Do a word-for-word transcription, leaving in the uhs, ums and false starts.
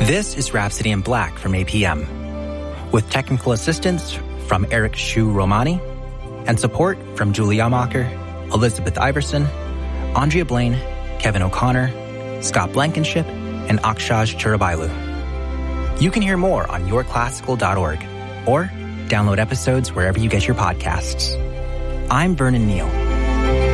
This is Rhapsody in Black from A P M, with technical assistance from Eric Shu Romani and support from Julie Yamacher, Elizabeth Iverson, Andrea Blaine, Kevin O'Connor, Scott Blankenship, and Akshaj Churabailu. You can hear more on your classical dot org or download episodes wherever you get your podcasts. I'm Vernon Neal.